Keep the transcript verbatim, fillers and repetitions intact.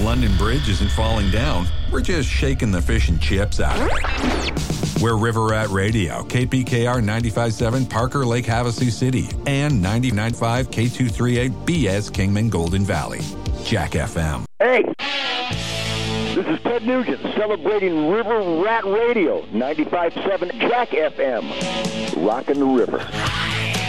London Bridge isn't falling down. We're just shaking the fish and chips out of it. We're River Rat Radio, K P K R ninety-five point seven, Parker Lake, Havasu City, and ninety-nine point five K two thirty-eight B S Kingman, Golden Valley. Jack F M. Hey, this is Ted Nugent celebrating River Rat Radio, ninety-five point seven Jack F M. Rockin' the river.